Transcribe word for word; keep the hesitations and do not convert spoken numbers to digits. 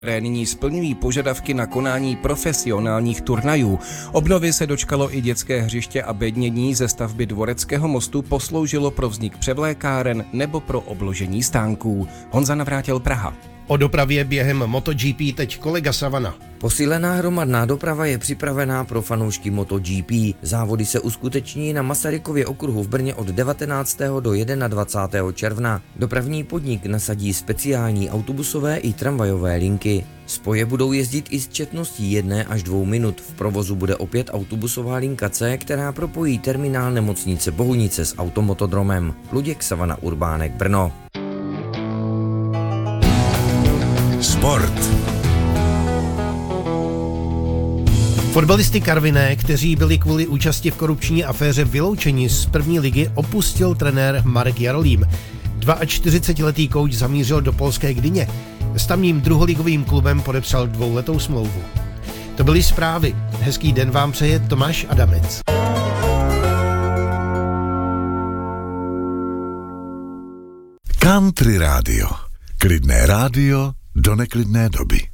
které nyní splňují požadavky na konání profesionálních turnajů. Obnovy se dočkalo i dětské hřiště a bednění ze stavby Dvoreckého mostu posloužilo pro vznik převlékáren nebo pro obložení stánků. Honza Navrátil, Praha. O dopravě během MotoGP teď kolega Savana. Posílená hromadná doprava je připravená pro fanoušky MotoGP. Závody se uskuteční na Masarykově okruhu v Brně od devatenáctého do dvacátého prvního června. Dopravní podnik nasadí speciální autobusové i tramvajové linky. Spoje budou jezdit i s četností jedné až dvou minut. V provozu bude opět autobusová linka C, která propojí terminál nemocnice Bohunice s automotodromem. Luděk, Savana, Urbánek, Brno. Sport. Fotbalisty Karviné, kteří byli kvůli účasti v korupční aféře vyloučeni z první ligy, opustil trenér Marek Jarolím. čtyřicetiletý kouč zamířil do polské Gdyně. S tamním druholigovým klubem podepsal dvouletou smlouvu. To byly zprávy. Hezký den vám přeje Tomáš Adamec. Country rádio. Klidné rádio do neklidné doby.